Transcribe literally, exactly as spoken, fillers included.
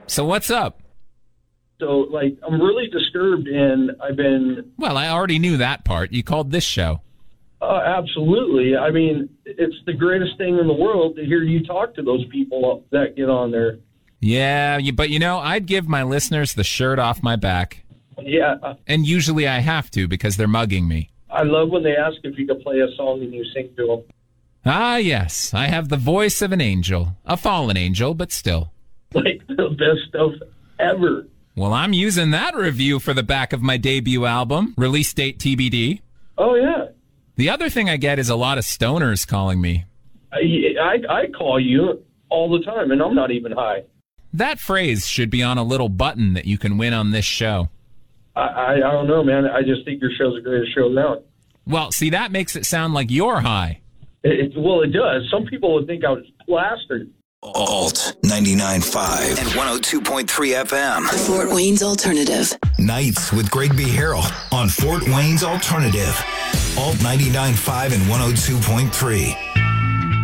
So what's up? So, like, I'm really disturbed, and I've been... Well, I already knew that part. You called this show. Uh, absolutely. I mean, it's the greatest thing in the world to hear you talk to those people that get on there. Yeah, you, but you know, I'd give my listeners the shirt off my back. Yeah. And usually I have to because they're mugging me. I love when they ask if you can play a song and you sing to them. Ah, yes. I have the voice of an angel. A fallen angel, but still. Like the best stuff ever. Well, I'm using that review for the back of my debut album. Release date T B D. Oh, yeah. The other thing I get is a lot of stoners calling me. I, I, I call you all the time, and I'm not even high. That phrase should be on a little button that you can win on this show. I, I, I don't know, man. I just think your show's the greatest show now. Well, see, that makes it sound like you're high. It, it, well, it does. Some people would think I was plastered. Alt ninety-nine point five and one oh two point three F M. Fort Wayne's Alternative. Nights with Greg B. Harrell on Fort Wayne's Alternative. Alt ninety-nine point five and one oh two point three.